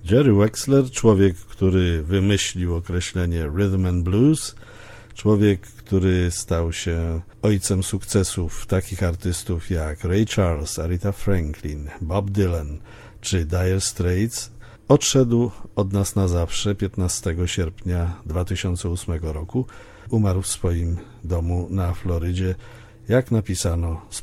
Jerry Wexler, człowiek, który wymyślił określenie rhythm and blues, człowiek, który stał się ojcem sukcesów takich artystów jak Ray Charles, Aretha Franklin, Bob Dylan czy Dire Straits, odszedł od nas na zawsze 15 sierpnia 2008 roku. Umarł w swoim domu na Florydzie, jak napisano